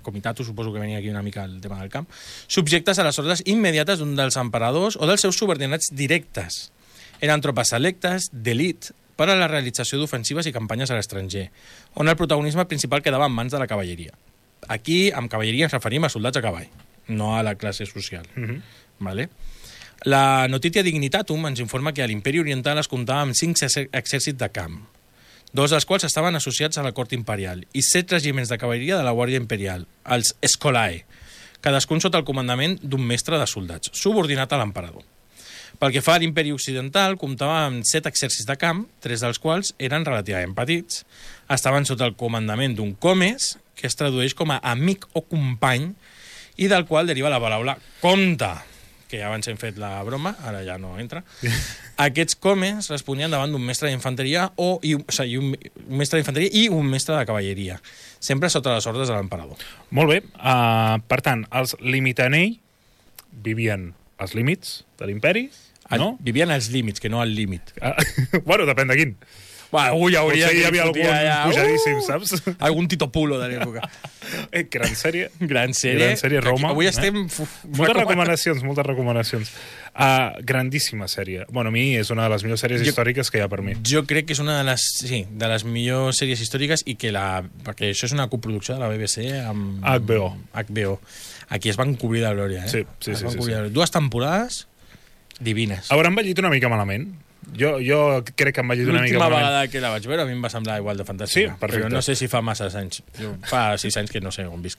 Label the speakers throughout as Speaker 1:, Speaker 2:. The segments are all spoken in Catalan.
Speaker 1: comitatus, suposo que venia aquí una mica el tema del camp, subjectes a les ordres immediates d'un dels emperadors o dels seus subordinats directes. Eren tropes selectes, d'elit, per a la realització d'ofensives i campanyes a l'estranger, on el protagonisme principal quedava en mans de la cavalleria. Aquí, amb cavalleria, ens referim a soldats a cavall, no a la classe social. Vale? La Notitia Dignitatum ens informa que a l'Imperi Oriental es comptava amb 5 exèrcits de camp, 2 dels quals estaven associats a la cort imperial, i 7 regiments de cavalleria de la Guàrdia Imperial, els Scholae, cadascun sota el comandament d'un mestre de soldats, subordinat a l'emperador. Pel que fa a l'Imperi Occidental, comptava amb 7 exèrcits de camp, 3 dels quals eren relativament petits. Estaven sota el comandament d'un comes, que es tradueix com a amic o company, i del qual deriva la paraula comte, que ja abans hem fet la broma, ara ja no entra. Aquests comes responien davant d'un mestre d'infanteria un mestre d'infanteria i un mestre de cavalleria, sempre sota les ordres de l'emperador.
Speaker 2: Molt bé. Per tant, els limitanei vivien als límits de l'imperi, no?
Speaker 1: Vivien als límits, que no al límit.
Speaker 2: Bueno, depèn de quin.
Speaker 1: Avui hi hauria...
Speaker 2: Potser hi havia algun pujadíssim, saps?
Speaker 1: Algun Tito Pulo de l'època.
Speaker 2: Gran sèrie.
Speaker 1: Gran sèrie,
Speaker 2: Roma.
Speaker 1: Avui estem...
Speaker 2: Moltes recomanacions. Grandíssima sèrie. Bueno, a mi és una de les millors sèries històriques que hi ha per mi.
Speaker 1: Jo crec que és una de les millors sèries històriques i que perquè això és una coproducció de la BBC amb... HBO. Aquí es van cobrir de glòria, eh?
Speaker 2: Sí.
Speaker 1: 2 temporades divines.
Speaker 2: Haurà envellit una mica malament. Jo crec que em vaig dir una mica...
Speaker 1: L'última vegada que la vaig veure a mi em va semblar igual de fantàstica.
Speaker 2: Sí, perfecte.
Speaker 1: Però no sé si fa massa anys. Fa 6 anys que no sé on visc.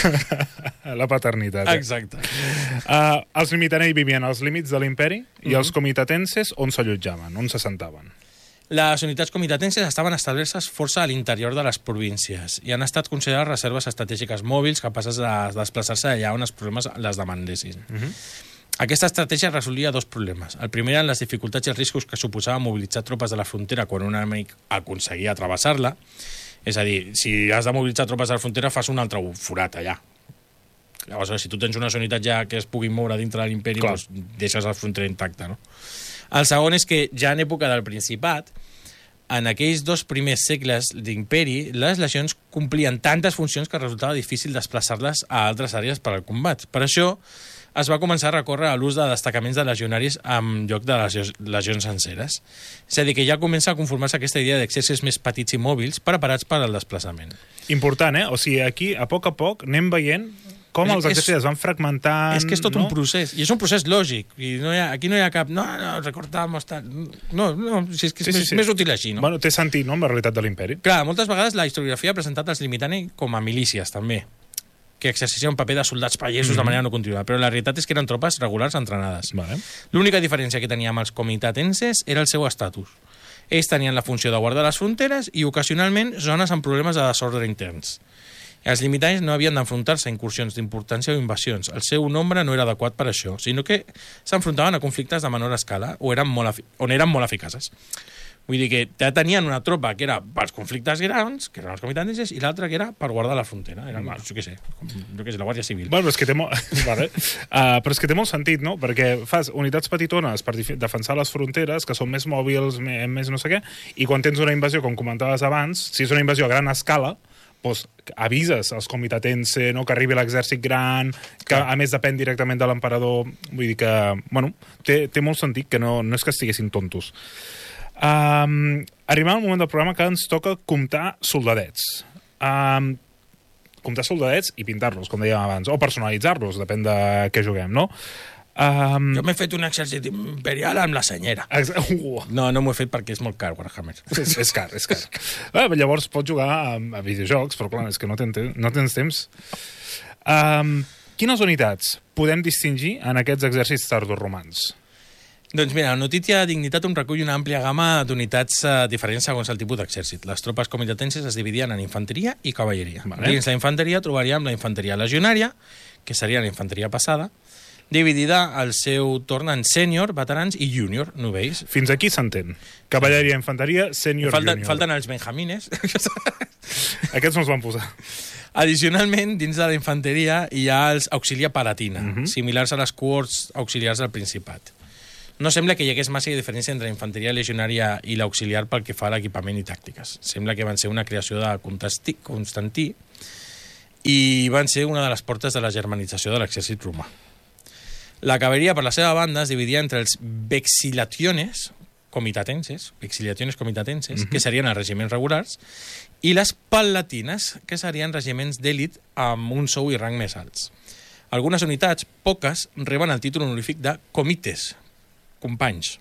Speaker 2: La paternitat.
Speaker 1: Exacte.
Speaker 2: Els limitanei vivien als límits de l'imperi i els comitatenses on s'allotjaven, on se sentaven.
Speaker 1: Les unitats comitatenses estaven establertes força a l'interior de les províncies i han estat considerades reserves estratègiques mòbils capaces de desplaçar-se allà on els problemes les demandessin. Aquesta estratègia resolia 2 problemes. El primer eren les dificultats i els riscos que suposava mobilitzar tropes de la frontera quan un enemic aconseguia travessar-la. És a dir, si has de mobilitzar tropes de la frontera, fas un altre forat allà. Llavors, si tu tens unes unitats ja que es puguin moure dintre de l'imperi, doncs deixes la frontera intacta, no? El segon és que ja en època del Principat, en aquells 2 primers segles d'imperi, les legions complien tantes funcions que resultava difícil desplaçar-les a altres àrees per al combat. Per això, es va començar a recórrer a l'ús de destacaments de legionaris en lloc de les legions senceres. És a dir, que ja comença a conformar-se aquesta idea d'exèrcits més petits i mòbils preparats per al desplaçament.
Speaker 2: Important, eh? O sigui, aquí, a poc anem veient com els exèrcits es van fragmentant...
Speaker 1: És que és tot un procés, i és un procés lògic. I aquí no hi ha cap... No, recortamos... No, és que és més útil així, no?
Speaker 2: Bueno, té sentit, no?, amb la realitat de l'imperi.
Speaker 1: Clar, moltes vegades la historiografia ha presentat els limitanei com a milícies, també, que exerceixen un paper de soldats pagesos de manera no contínua, però la realitat és que eren tropes regulars entrenades. L'única diferència que tenia amb els comitatenses era el seu estatus. Ells tenien la funció de guardar les fronteres i, ocasionalment, zones amb problemes de desordre interns. Els limitanei no havien d'enfrontar-se a incursions d'importància o invasions. El seu nombre no era adequat per això, sinó que s'enfrontaven a conflictes de menor escala on eren molt eficaces. Vull dir que ja tenien una tropa que era pels conflictes grans, que eren els comitatenses, i l'altra que era per guardar la frontera. Era, jo què sé, la Guàrdia Civil.
Speaker 2: Bueno, però és que té però és que té molt sentit, no? Perquè fas unitats petitones per defensar les fronteres, que són més mòbils, més no sé què, i quan tens una invasió, com comentaves abans, si és una invasió a gran escala, doncs avises als comitatense, no?, que arribi l'exèrcit gran, que a més depèn directament de l'emperador. Vull dir que, bueno, té molt sentit, que no és que estiguessin tontos. Arribem al moment del programa que ens toca comptar soldadets. Comptar soldadets i pintar-los, com dèiem abans, o personalitzar-los, depèn de què juguem, no?
Speaker 1: Jo m'he fet un exèrcit imperial amb la senyera. No m'ho he fet perquè és molt car, Warhammer.
Speaker 2: És car. Llavors pots jugar a videojocs, però clar, és que no tens temps. Quines unitats podem distingir en aquests exèrcits tardoromans?
Speaker 1: Doncs mira, la Notitia Dignitatum recull una àmplia gamma d'unitats diferents segons el tipus d'exèrcit. Les tropes comitatenses es dividien en infanteria i cavalleria. Dins la infanteria trobaríem la infanteria legionària, que seria la infanteria passada, dividida al seu torn en sènior, veterans i júnior, novells.
Speaker 2: Fins aquí s'entén. Cavalleria, infanteria, sènior, júnior.
Speaker 1: Falten els benjamines.
Speaker 2: Aquests no els van posar.
Speaker 1: Addicionalment, dins de la infanteria hi ha els auxilia palatina, similars a les cohorts auxiliars del Principat. No sembla que hi hagués massa diferència entre la infanteria legionària i l'auxiliar pel que fa a l'equipament i tàctiques. Sembla que van ser una creació de Constantí i i van ser una de les portes de la germanització de l'exèrcit romà. La cavalleria, per la seva banda, es dividia entre els vexillationes comitatenses, que serien els regiments regulars, i les palatines, que serien regiments d'èlit amb un sou i rang més alts. Algunes unitats, poques, reben el títol honorífic de comites, companys.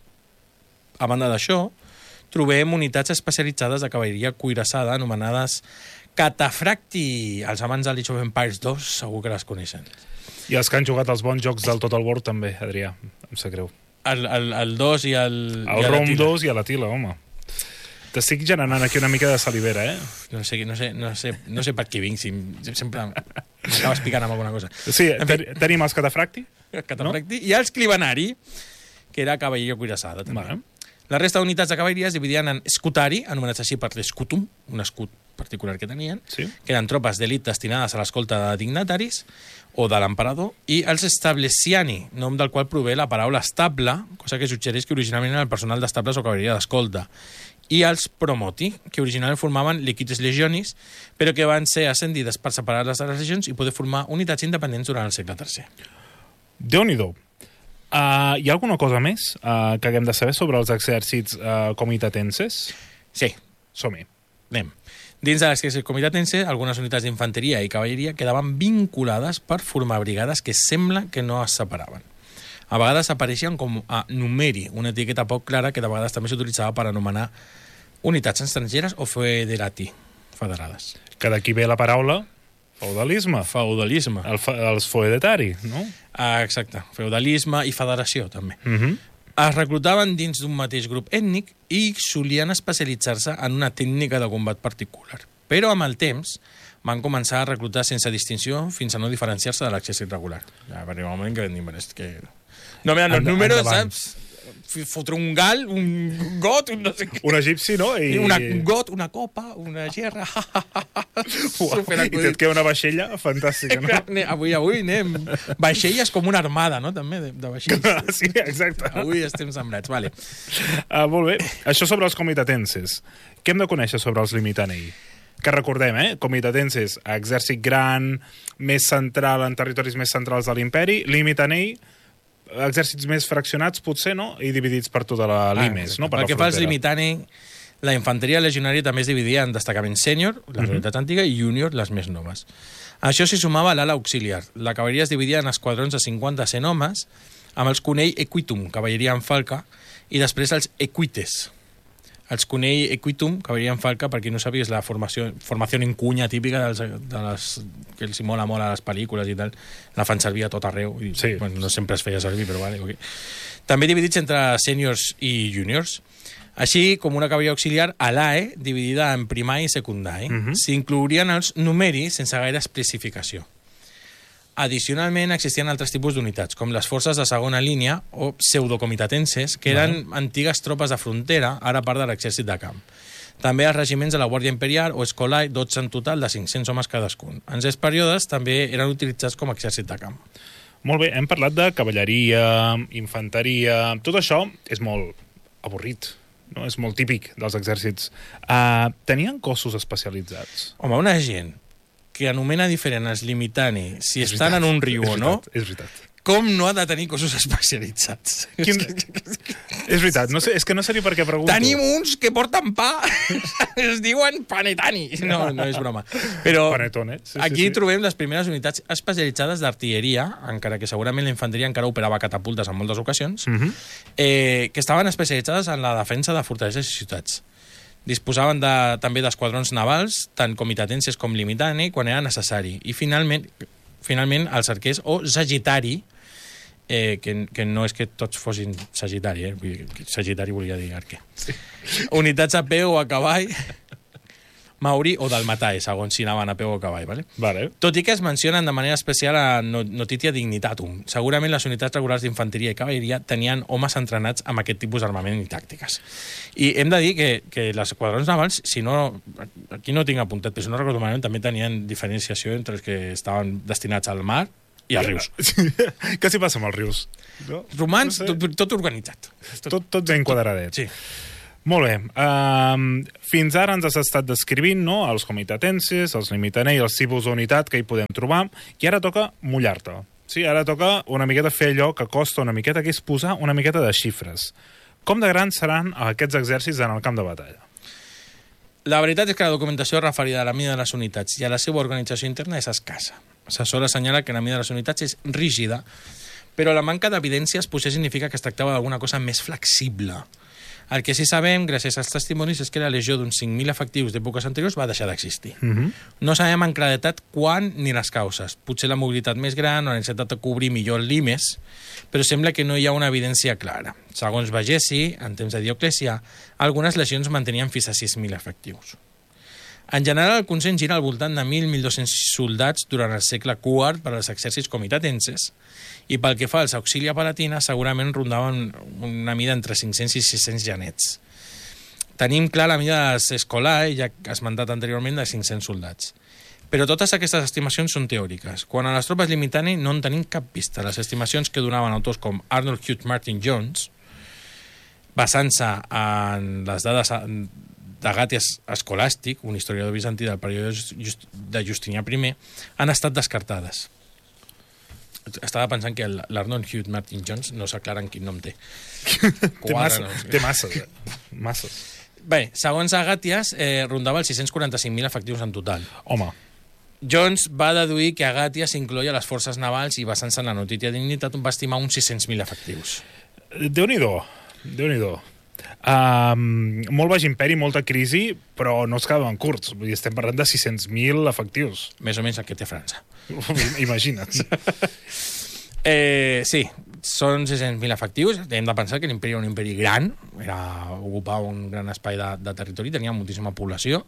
Speaker 1: A banda d'això, trobem unitats especialitzades de cavalleria cuirassada anomenades catafracti. Els amants de l'Age of Empires 2 segur que les coneixen.
Speaker 2: I els que han jugat els bons jocs del Total War també, Adrià, em sap greu.
Speaker 1: El 2 i el...
Speaker 2: El Rom 2 i a la Tila, home. T'estic generant aquí una mica de salivera, eh?
Speaker 1: No sé per què vinc, si sempre m'acabes picant amb alguna cosa.
Speaker 2: Sí, tenim els catafracti.
Speaker 1: Catafracti, no? I els clibanari, que era cavalleria cuirassada, també. Vale. La resta d'unitats de cavalleria es dividien en scutari, anomenats així per l'escutum, un escut particular que tenien, sí, que eren tropes d'elit destinades a l'escolta de dignataris o de l'emperador, i els stablesiani, nom del qual prové la paraula estable, cosa que suggereix que originalment era el personal d'estables o cavalleria d'escolta, i els promoti, que originalment formaven liquides legionis, però que van ser ascendides per separar-les de les legions i poder formar unitats independents durant el segle III.
Speaker 2: Déu-n'hi-do. Hi ha alguna cosa més que haguem de saber sobre els exèrcits comitatenses?
Speaker 1: Sí.
Speaker 2: Som-hi.
Speaker 1: Anem. Dins de l'exèrcit comitatense, algunes unitats d'infanteria i cavalleria quedaven vinculades per formar brigades que sembla que no es separaven. A vegades apareixien com a numeri, una etiqueta poc clara que de vegades també s'utilitzava per anomenar unitats estrangeres o federati, federades.
Speaker 2: Que d'aquí ve la paraula feudalisme.
Speaker 1: Feudalisme.
Speaker 2: Els feudetari, no?
Speaker 1: Exacte. Feudalisme i federació, també. Es reclutaven dins d'un mateix grup ètnic i solien especialitzar-se en una tècnica de combat particular. Però amb el temps van començar a reclutar sense distinció fins a no diferenciar-se de l'exèrcit regular. Ja va arribar un moment que vam dir, és que... No me dan los números, saps? Fotre un gal, un got, un no sé què.
Speaker 2: Un egipci, no?
Speaker 1: Un got, una copa, una gerra.
Speaker 2: I et queda una vaixella fantàstica, no?
Speaker 1: Avui anem... Vaixelles com una armada, no? També, de vaixells.
Speaker 2: Sí, exacte.
Speaker 1: Avui estem sembrats, vale.
Speaker 2: Molt bé. Això sobre els comitatenses. Què hem de conèixer sobre els limitanei? Que recordem, comitatenses, exèrcit gran, més central, en territoris més centrals de l'imperi, limitanei, exèrcits més fraccionats, potser, no? I dividits per tota la limes, no?
Speaker 1: Pel que fa als limitani, la infanteria legionària també es dividia en destacaments sènior, les unitats antigues, i júnior, les més noves. A això s'hi sumava l'ala auxiliar. La cavalleria es dividia en esquadrons de 50 a 100 homes, amb els cunei equitum, cavalleria en falca, i després els equites. Els cunei equitum, cavalleria en falca, per qui no sabia, és la formació en cunya típica que els mola molt a les pel·lícules i tal. La fan servir a tot arreu. I, sí. Bueno, no sempre es feia servir, però vale. Okay. També dividits entre sèniors i júniors. Així com una cavalleria auxiliar alae, dividida en primari i secundari. S'inclourien els numeri sense gaire especificació. Addicionalment, existien altres tipus d'unitats, com les forces de segona línia o pseudocomitatenses, que eren antigues tropes de frontera, ara part de l'exèrcit de camp. També els regiments de la Guàrdia Imperial o Escolai, 12 en total, de 500 homes cadascun. En certs períodes també eren utilitzats com a exèrcit de camp.
Speaker 2: Molt bé, hem parlat de cavalleria, infanteria... Tot això és molt avorrit, no? És molt típic dels exèrcits. Tenien cossos especialitzats?
Speaker 1: Home, una gent que anomena diferent els limitani si estan en un riu o no,
Speaker 2: és veritat.
Speaker 1: Com no ha de tenir cossos especialitzats?
Speaker 2: És veritat, no sé, és que no sé ni per què pregunto.
Speaker 1: Tenim uns que porten pa, es diuen panetani. No és broma. Però
Speaker 2: Panetone, sí,
Speaker 1: aquí trobem les primeres unitats especialitzades d'artilleria, encara que segurament la infanteria encara operava catapultes en moltes ocasions, que estaven especialitzades en la defensa de fortaleses i ciutats. Disposaven també d'esquadrons navals, tant comitatenses com limitani, quan era necessari. I finalment els arquers, o sagitari, que no és que tots fossin sagitari, sagitari volia dir arquer. Sí. Unitats a peu o a cavall, mauri o dalmatai, segons si anaven a peu o a cavall. Vale? Tot i que es mencionen de manera especial a Notitia Dignitatum. Segurament les unitats regulars d'infanteria i cavalleria tenien homes entrenats amb aquest tipus d'armament i tàctiques. I hem de dir que les esquadrons navals, si no, aquí no tinc apuntat, però si no recordo malament, també tenien diferenciació entre els que estaven destinats al mar i als rius.
Speaker 2: Què s'hi passa amb els rius?
Speaker 1: Romans, tot organitzat.
Speaker 2: Tot ben quadradet.
Speaker 1: Sí.
Speaker 2: Molt bé. Fins ara ens has estat descrivint, no?, els comitatenses, els limitanei, els tipus d'unitat que hi podem trobar, i ara toca mullar-te. Sí, ara toca una miqueta fer allò que costa una miqueta, que és posar una miqueta de xifres. Com de grans seran aquests exèrcits en el camp de batalla?
Speaker 1: La veritat és que la documentació referida a la mida de les unitats i a la seva organització interna és escassa. Se sol assenyalar que la mida de les unitats és rígida, però la manca d'evidències potser significa que es tractava d'alguna cosa més flexible. El que sí sabem, gràcies als testimonis, és que la legió d'uns 5.000 efectius d'èpoques anteriors va deixar d'existir. No sabem en claredat quan ni les causes. Potser la mobilitat més gran o la necessitat de cobrir millor el limes, però sembla que no hi ha una evidència clara. Segons Vegesi, en temps de Dioclecià, algunes legions mantenien fins a 6.000 efectius. En general, el consens gira al voltant de 1.000-1.200 soldats durant el segle IV per als exèrcits comitatenses, i pel que fa als auxilia palatina, segurament rondaven una mida entre 500 i 600 genets. Tenim clar la mida dels escolai, ja esmentat anteriorment, de 500 soldats. Però totes aquestes estimacions són teòriques. Quan a les tropes limitani no en tenim cap pista. Les estimacions que donaven autors com Arnold Hugh Martin Jones, basant-se en les dades d'Agàties Escolàstic, un historiador bizantí del període de Justinià I, han estat descartades. Estava pensant que l'Arnold Hugh Martin Jones no s'aclara en quin nom té.
Speaker 2: Té masses. Masses.
Speaker 1: Bé, segons Agàties, rondava els 645.000 efectius en total.
Speaker 2: Home.
Speaker 1: Jones va deduir que Agàties incloia les forces navals i, basant-se en la notícia d'Dignitat, va estimar uns 600.000 efectius.
Speaker 2: Déu-n'hi-do. Déu-n'hi-do. Molt baix imperi, molta crisi, però no es quedaven curts. Vull dir, estem parlant de 600.000 efectius.
Speaker 1: Més o menys el que té França.
Speaker 2: Imagina't.
Speaker 1: Sí, són 600.000 efectius. Hem de pensar que l'imperi era un imperi gran, ocupava un gran espai de territori, tenia moltíssima població.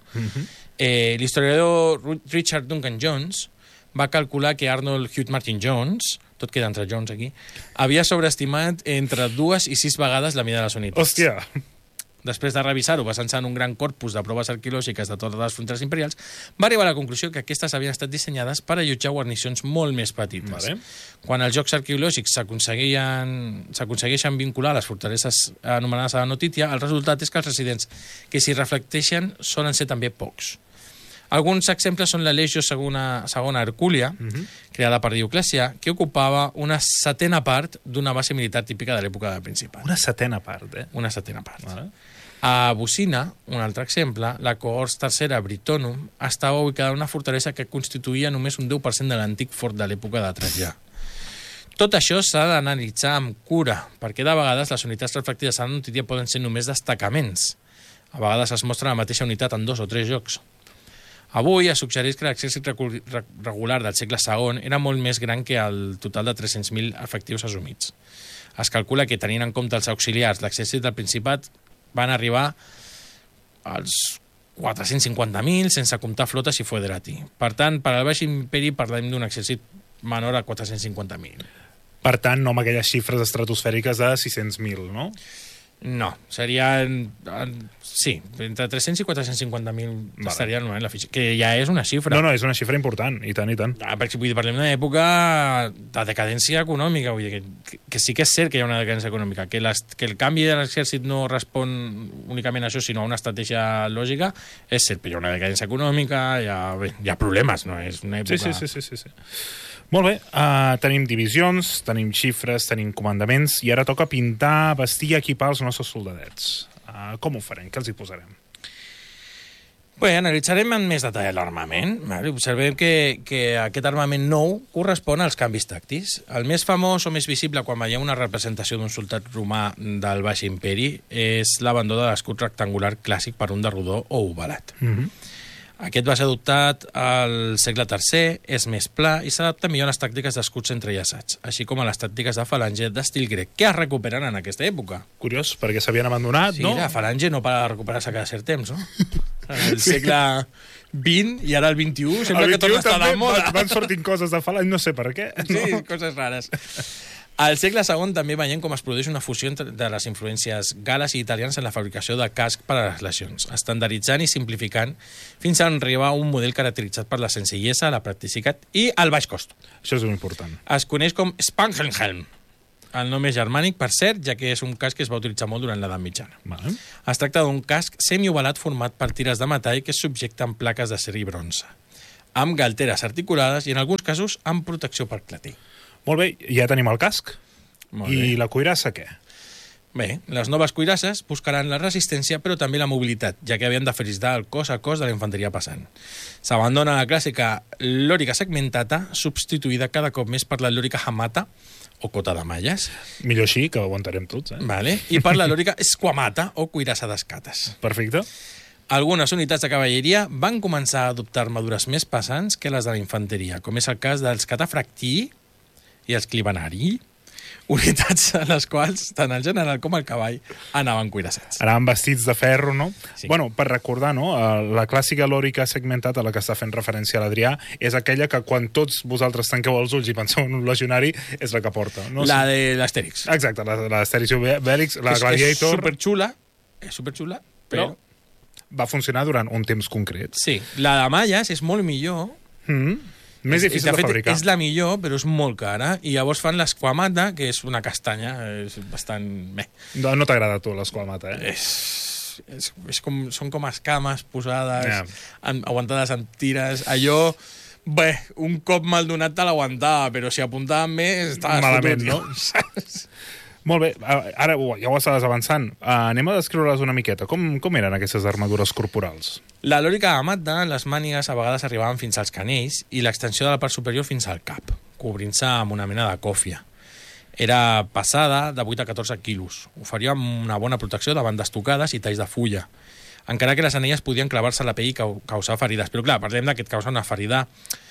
Speaker 1: L'historiador Richard Duncan Jones va calcular que Arnold Hugh Martin Jones, tot queda entre Jones aquí, havia sobreestimat entre 2 i 6 vegades la mida de les unitats.
Speaker 2: Hòstia!
Speaker 1: Després de revisar-ho, basant-se en un gran corpus de proves arqueològiques de totes les fronteres imperials, va arribar a la conclusió que aquestes havien estat dissenyades per allotjar guarnicions molt més petites.
Speaker 2: Vale.
Speaker 1: Quan els jocs arqueològics s'aconsegueixen vincular a les fortaleses anomenades a la notícia, el resultat és que els residents que s'hi reflecteixen solen ser també pocs. Alguns exemples són la Legio segona Hercúlia, creada per Dioclecià, que ocupava una setena part d'una base militar típica de l'època del Principat.
Speaker 2: Una setena part, eh?
Speaker 1: Una setena part.
Speaker 2: Vale.
Speaker 1: A Bucina, un altre exemple, la cohorts tercera Britonum estava ubicada en una fortalesa que constituïa només un 10% de l'antic fort de l'època de Trajà. Tot això s'ha d'analitzar amb cura, perquè de vegades les unitats reflectides a la notícia poden ser només destacaments. A vegades es mostra la mateixa unitat en 2 o 3 llocs. Avui es suggereix que l'exèrcit regular del segle II era molt més gran que el total de 300.000 efectius assumits. Es calcula que, tenint en compte els auxiliars, l'exèrcit del Principat van arribar als 450.000, sense comptar flotes i foederati. Per tant, per al Baix Imperi parlem d'un exèrcit menor a 450.000.
Speaker 2: Per tant, no amb aquelles xifres estratosfèriques de 600.000, no?
Speaker 1: No, serien... Sí, entre 300 i 450.000 estaria normalment la fitxa, que ja és una xifra.
Speaker 2: No, és una xifra important, i tant, i tant.
Speaker 1: Perquè vull dir, parlem d'una època de decadència econòmica, vull dir, que sí que és cert que hi ha una decadència econòmica, que el canvi de l'exèrcit no respon únicament a això, sinó a una estratègia lògica, és cert, però hi ha una decadència econòmica, hi ha problemes, no? És una època...
Speaker 2: Sí. Molt bé, tenim divisions, tenim xifres, tenim comandaments, i ara toca pintar, vestir i equipar els nostres soldadets. Com ho farem? Què els hi posarem?
Speaker 1: Bé, analitzarem en més detall l'armament. Observem que aquest armament nou correspon als canvis tàctics. El més famós o més visible quan veieu una representació d'un soldat romà del Baix Imperi és l'abandó de l'escut rectangular clàssic per un de rodó o ovalat. Aquest va ser adoptat al segle III, és més pla i s'adapta millor a les tàctiques d'escuts entrellaçats, així com a les tàctiques de falange d'estil grec, que es recuperen en aquesta època.
Speaker 2: Curiós, perquè s'havien abandonat,
Speaker 1: no? Sí, la falange no para de recuperar-se cada cert temps, no? El segle XX i ara el XXI sembla que torna a estar de moda.
Speaker 2: Van sortint coses de falange, no sé per què.
Speaker 1: Sí, coses rares. Al segle II també veiem com es produeix una fusió de les influències gales i italianes en la fabricació de casc per a les legions, estandarditzant i simplificant fins a arribar a un model caracteritzat per la senzillesa, la practicitat i el baix cost.
Speaker 2: Això és important.
Speaker 1: Es coneix com Spangenhelm. El nom és germànic, per cert, ja que és un casc que es va utilitzar molt durant l'edat mitjana.
Speaker 2: Vale.
Speaker 1: Es tracta d'un casc semiovalat format per tires de metall que es subjecta amb plaques d'acer i bronze, amb galteres articulades i, en alguns casos, amb protecció per clatí.
Speaker 2: Molt bé, ja tenim el casc.
Speaker 1: Molt bé.
Speaker 2: I la cuirassa, què?
Speaker 1: Bé, les noves cuirasses buscaran la resistència però també la mobilitat, ja que havien de feristar el cos a cos de la infanteria passant. S'abandona la clàssica lòrica segmentata, substituïda cada cop més per la lòrica hamata, o cota de malles,
Speaker 2: Millor així, que ho aguantarem tots,
Speaker 1: vale? I per la lòrica squamata, o cuirassa d'escates.
Speaker 2: Perfecte.
Speaker 1: Algunes unitats de cavalleria van començar a adoptar armadures més pesants que les de la infanteria, com és el cas dels catafractii i els clibanari, unitats a les quals tant el general com el cavall anaven cuirassats.
Speaker 2: Anaven vestits de ferro, no?
Speaker 1: Sí.
Speaker 2: Bueno, per recordar, no? La clàssica lòrica segmentada a la que està fent referència l'Adrià és aquella que quan tots vosaltres tanqueu els ulls i penseu en un legionari és la que porta. No?
Speaker 1: La de l'Astèrix.
Speaker 2: Exacte, l'Astèrix i Obèlix, la Gladiator...
Speaker 1: És superxula, però...
Speaker 2: va funcionar durant un temps concret.
Speaker 1: Sí, la de malles és molt millor.
Speaker 2: Més difícil de fabricar.
Speaker 1: És la millor, però és molt cara. I llavors fan l'esquamata, que és una castanya, és bastant...
Speaker 2: No t'agrada a tu l'esquamata, eh?
Speaker 1: Són com escames posades, aguantades amb tires. Allò, bé, un cop mal donat te l'aguantava, però si apuntaven més, estaves
Speaker 2: malament,
Speaker 1: fotut,
Speaker 2: no? Molt bé, ara ja ho estaves avançant. Anem a descriure-les una miqueta. Com eren aquestes armadures corporals?
Speaker 1: La lòrica amata, les mànigues a vegades arribaven fins als canells i l'extensió de la part superior fins al cap, cobrint-se amb una mena de còfia. Era pesada de 8 a 14 quilos. Oferia una bona protecció davant d'estocades i talls de fulla, encara que les anelles podien clavar-se a la pell i causar ferides. Però clar, parlem que et causa una ferida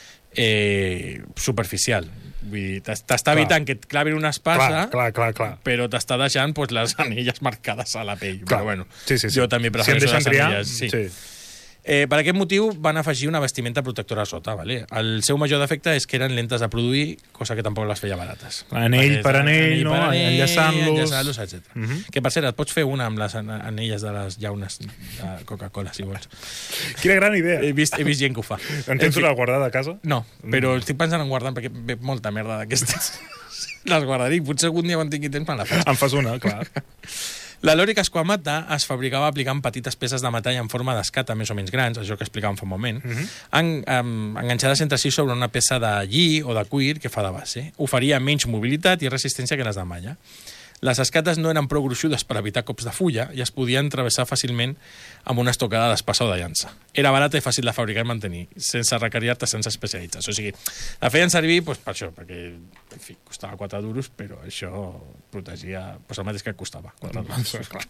Speaker 1: superficial. Vull dir, t'està evitant que et clavin una espasa,
Speaker 2: clar.
Speaker 1: però t'està deixant les anelles marcades a la pell.
Speaker 2: Clar.
Speaker 1: Però bueno,
Speaker 2: sí.
Speaker 1: jo també prefereixo
Speaker 2: si
Speaker 1: les anelles.
Speaker 2: Sí.
Speaker 1: Per aquest motiu van afegir una vestimenta protectora a sota. Vale? El seu major defecte és que eren lentes de produir, cosa que tampoc les feia barates.
Speaker 2: Anell per anell, no? Enllaçant-los,
Speaker 1: etc. Que per cert, et pots fer una amb les anelles de les llaunes de Coca-Cola, si vols.
Speaker 2: Quina gran idea.
Speaker 1: He vist gent que ho fa.
Speaker 2: En tens una guardada a casa?
Speaker 1: No, però estic pensant en guardar perquè ve molta merda d'aquestes. Les guardaré. Potser algun dia quan tingui temps me la faig.
Speaker 2: En fas una, clar.
Speaker 1: La lòrica esquamata es fabricava aplicant petites peces de metall en forma d'escata més o menys grans, això que explicàvem fa un moment, enganxades entre si sobre una peça de lli o de cuir que fa de base. Oferia menys mobilitat i resistència que les de malla. Les escates no eren prou gruixudes per evitar cops de fulla i es podien travessar fàcilment amb una estocada d'espasa o de llança. Era barata i fàcil de fabricar i mantenir, sense requerir artesans especialitzats. O sigui, la feien servir per això, perquè en fi, costava 4 duros, però això protegia el mateix que costava. 4 duros, clar.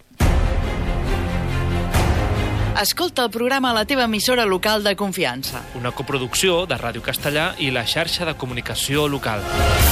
Speaker 3: Escolta el programa a la teva emissora local de confiança.
Speaker 4: Una coproducció de Ràdio Castellà i la xarxa de comunicació local.